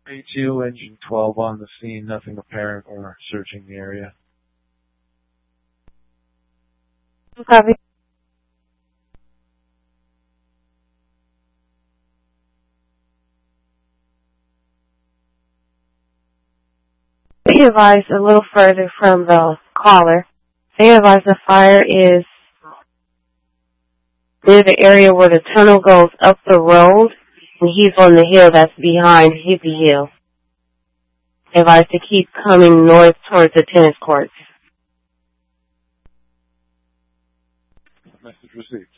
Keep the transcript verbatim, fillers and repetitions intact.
A two, engine twelve on the scene, nothing apparent or searching the area. Copy. Be advised a little further from the caller. They advise the fire is near the area where the tunnel goes up the road, and he's on the hill that's behind Hippie Hill. They advise to keep coming north towards the tennis courts. Message received.